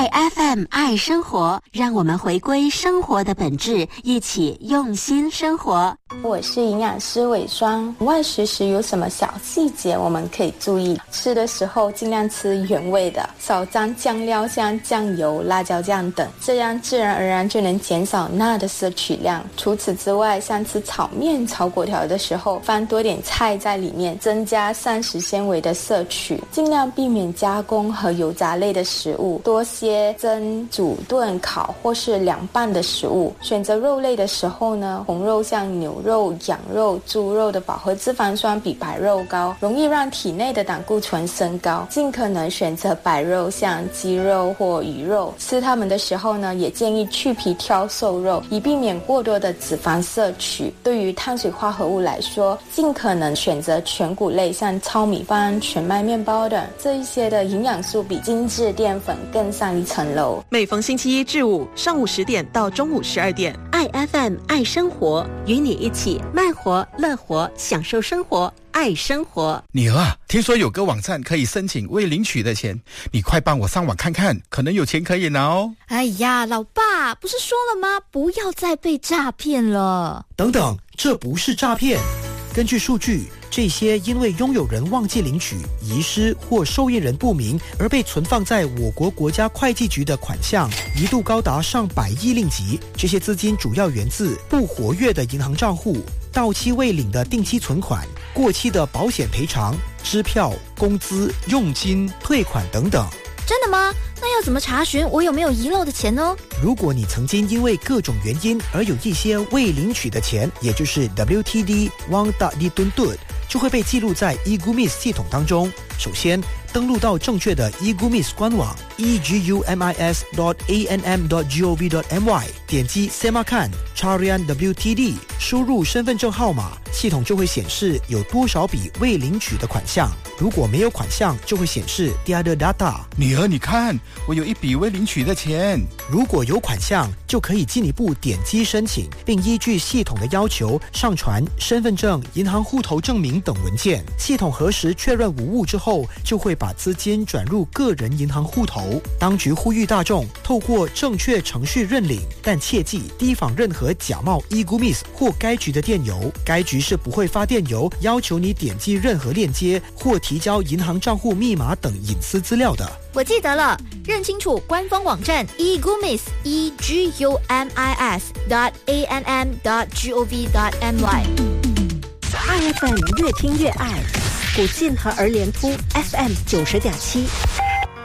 爱 FM 爱生活，让我们回归生活的本质，一起用心生活。 我是营养师伟霜。外食时有什么小细节我们可以注意？吃的时候尽量吃原味的，少沾酱料，像酱油、辣椒酱等，这样自然而然就能减少钠的摄取量。除此之外，像吃炒面、炒粿条的时候，放多点菜在里面，增加膳食纤维的摄取。尽量避免加工和油炸类的食物，多些蒸、煮、炖、烤或是凉拌的食物。选择肉类的时候呢，红肉像牛肉、羊肉、猪肉的饱和脂肪酸比白肉高，容易让体内的胆固醇升高。尽可能选择白肉，像鸡肉或鱼肉。吃它们的时候呢，也建议去皮挑瘦肉，以避免过多的脂肪摄取。对于碳水化合物来说，尽可能选择全谷类，像糙米饭、全麦面包等，这一些的营养素比精致淀粉更上一层楼。 每逢星期一至五上午10点到中午12点， 爱 FM 爱生活，与你一起慢活乐活，享受生活，爱生活。 女儿啊，听说有个网站可以申请未领取的钱，你快帮我上网看看，可能有钱可以拿哦。 哎呀，老爸，不是说了吗？不要再被诈骗了。 等等，这不是诈骗。根据数据，这些因为拥有人忘记领取、遗失或受益人不明而被存放在我国国家会计局的款项，一度高达上百亿令吉。这些资金主要源自不活跃的银行账户、到期未领的定期存款、过期的保险赔偿、支票、工资、佣金、退款等等。 真的吗？那要怎么查询我有没有遗漏的钱呢？ 如果你曾经因为各种原因而有一些未领取的钱，也就是 WTD Wang Tak Dituntut， 就会被记录在 eGumis 系统当中。首先，登录到正确的 eGumis 官网 egumis.anm.gov.my， 点击 Semakan Carian WTD， 输入身份证号码，系统就会显示有多少笔未领取的款项。如果没有款项，就会显示 Tiada data。 女儿，你看，我有一笔未领取的钱。 如果有款项，就可以进一步点击申请，并依据系统的要求上传身份证、银行户头证明等文件。系统核实确认无误之后，就会把资金转入个人银行户头。当局呼吁大众透过正确程序认领，但切记提防任何假冒 eGumis 或该局的电邮。该局是不会发电邮要求你点击任何链接或提交银行账户密码等隐私资料的。 我记得了，认清楚官方网站 eGumis egumis.anm.gov.my。 爱 FM 越听越爱，古晋和儿联夫 FM 90.7。